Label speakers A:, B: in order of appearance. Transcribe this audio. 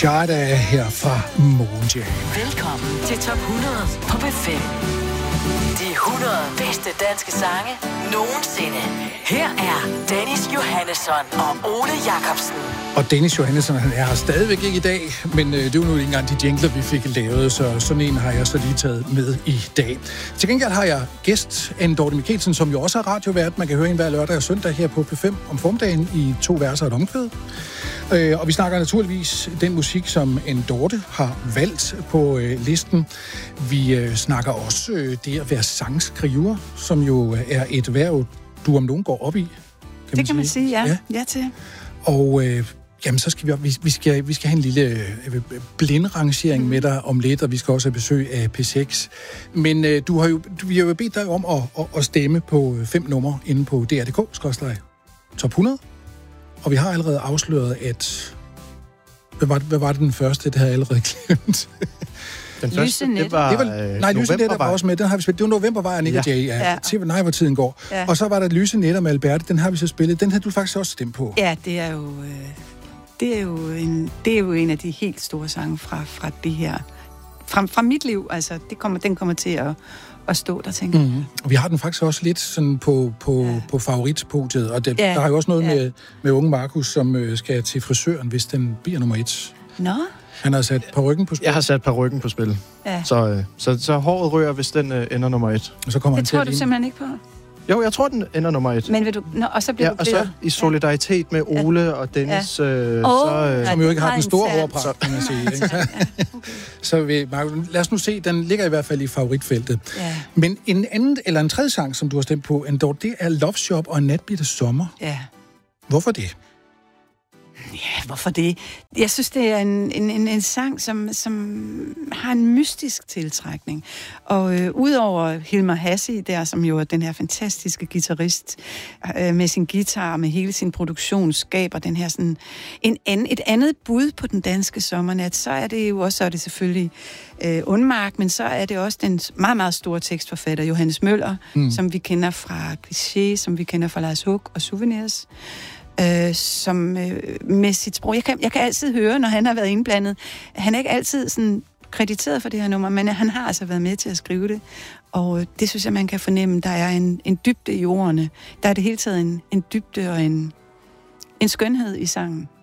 A: Shada her fra Moonjam.
B: Velkommen til Top 100 på B5. De 100 bedste danske sange nogensinde. Her er Dennis Johannesson og Ole Jacobsen.
A: Og Dennis Johannesson, han er her stadigvæk ikke i dag, men det er jo nu ikke engang de jingler, vi fik lavet, så sådan en har jeg så lige taget med i dag. Til gengæld har jeg gæst Anne Dorthe Michelsen, som jo også er radiovært. Man kan høre en hver lørdag og søndag her på P5 om formiddagen i 2 verser og et omkvæd. Og vi snakker naturligvis den musik, som Anne Dorthe har valgt på listen. Vi snakker også det at være sangskriver, som jo er et erhverv, du om nogen går op i.
C: Det kan man sige, ja. Ja til.
A: Og jamen, så skal vi skal have en lille blindrangering med dig om lidt, og vi skal også have besøg af P6. Men vi har jo bedt dig om at stemme på 5 numre inde på dr.dk/top 100. Og vi har allerede afsløret, at... Hvad var det den første? Det havde jeg allerede glemt.
D: Den første, det var
A: Lyse Netter var også med. Den har vi spillet. Det var November, var Nick og Jay. Ja. Se, hvor tiden går. Ja. Og så var der Lyse Netter med Alberte. Den har vi så spillet. Den havde du faktisk også stemt på.
C: Ja, det er jo en af de helt store sange fra det her. Fra mit liv. Altså, den kommer til at stå der, tænker jeg.
A: Mm-hmm. Vi har den faktisk også lidt sådan på favoritpodiet. Og der er jo også noget med unge Markus, som skal til frisøren, hvis den bliver nummer 1.
C: Nå?
A: Han har sat parykken på spil.
D: Jeg har sat parykken på spil. Ja. Så håret rører, hvis den ender nummer 1.
A: Og så kommer
C: det tror du simpelthen ikke på?
D: Jo, jeg tror, den ender nummer 1.
C: Men vil du... og så bliver du
D: og så i solidaritet med Ole og Dennis.
A: som jo ikke har den store overpragt, kan man sige. Okay. Så Markus, lad os nu se, den ligger i hvert fald i favoritfeltet. Ja. Men en tredje sang, som du har stemt på, det er Love Shop og Natbitte Sommer. Ja. Hvorfor det?
C: Ja, hvorfor det? Jeg synes, det er en sang, som har en mystisk tiltrækning. Og udover Hilmar Hassi der, som jo er den her fantastiske guitarist, med sin guitar, med hele sin produktion, skaber den her sådan et andet bud på den danske sommernat, så er det jo også, så er det selvfølgelig Undmark, men så er det også den meget, meget store tekstforfatter, Johannes Møller, som vi kender fra Cliché, som vi kender fra Lars Hug og Souvenirs. Som med sit sprog. Jeg kan altid høre, når han har været indblandet. Han er ikke altid sådan krediteret for det her nummer, men han har altså været med til at skrive det. Og det synes jeg, man kan fornemme. Der er en dybde i ordene. Der er det hele taget en dybde og en skønhed i sangen.